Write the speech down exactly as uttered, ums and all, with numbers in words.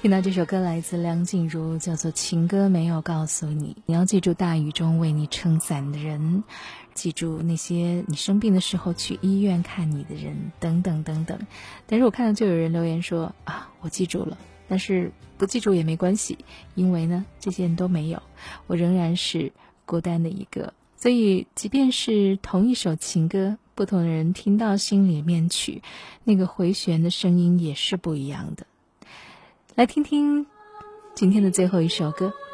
听到这首歌来自梁静茹，叫做《情歌没有告诉你》。你要记住大雨中为你撑伞的人，记住那些你生病的时候去医院看你的人，等等等等。但是我看到就有人留言说啊，我记住了，但是不记住也没关系，因为呢这些人都没有，我仍然是孤单的一个。所以即便是同一首情歌，不同的人听到心里面去，那个回旋的声音也是不一样的。来听听今天的最后一首歌，